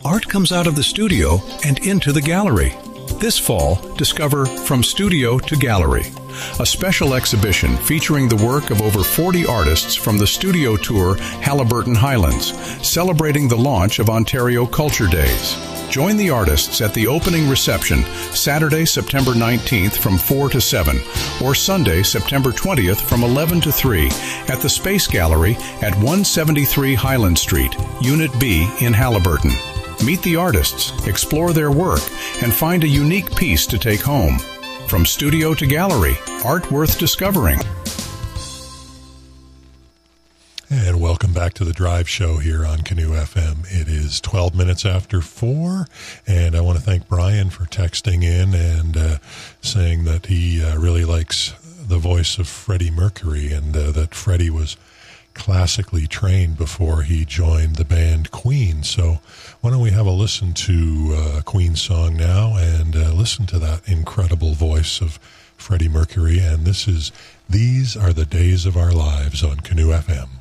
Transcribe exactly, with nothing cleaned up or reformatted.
art comes out of the studio and into the gallery. This fall, discover From Studio to Gallery, a special exhibition featuring the work of over forty artists from the studio tour Haliburton Highlands, celebrating the launch of Ontario Culture Days. Join the artists at the opening reception Saturday, September nineteenth from four to seven, or Sunday, September twentieth from eleven to three at the Space Gallery at one seventy-three Highland Street, Unit B in Haliburton. Meet the artists, explore their work, and find a unique piece to take home. From studio to gallery, art worth discovering. And welcome back to the Drive Show here on Canoe F M. It is twelve minutes after four, and I want to thank Brian for texting in and uh, saying that he uh, really likes the voice of Freddie Mercury, and uh, that Freddie was classically trained before he joined the band Queen. So why don't we have a listen to uh, a Queen song now and uh, listen to that incredible voice of Freddie Mercury. And this is These Are the Days of Our Lives on Canoe F M.